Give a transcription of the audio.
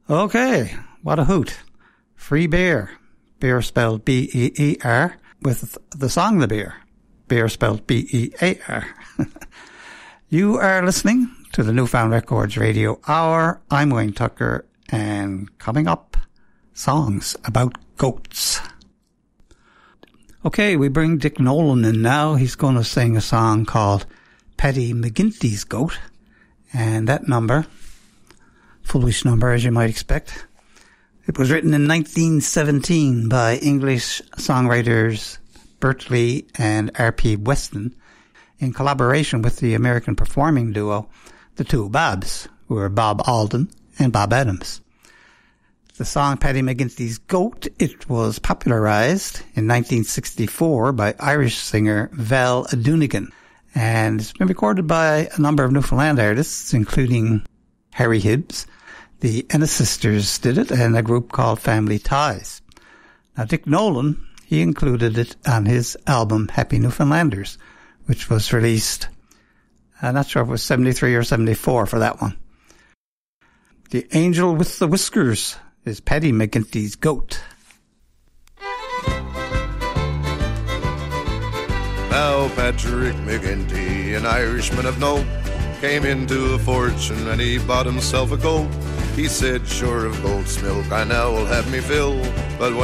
Okay, what a hoot. Free Beer. Beer spelled B-E-E-R with the song The Beer. Beer spelled B-E-A-R. You are listening to the Newfound Records Radio Hour. I'm Wayne Tucker, and coming up, songs about goats. Okay, we bring Dick Nolan in now. He's going to sing a song called Paddy McGinty's Goat. And that number, foolish number as you might expect, it was written in 1917 by English songwriters Bert Lee and R.P. Weston in collaboration with the American performing duo, the Two Bobs, who were Bob Alden and Bob Adams. The song Paddy McGinty's Goat, it was popularized in 1964 by Irish singer Val Doonigan, and it's been recorded by a number of Newfoundland artists, including Harry Hibbs. The Ennis Sisters did it, and a group called Family Ties. Now, Dick Nolan, he included it on his album Happy Newfoundlanders, which was released, I'm not sure if it was 73 or 74 for that one. The Angel with the Whiskers is Paddy McGinty's Goat. Now Patrick McGinty, an Irishman of note, came into a fortune and he bought himself a goat. He said, sure of goat's milk I now will have me fill, but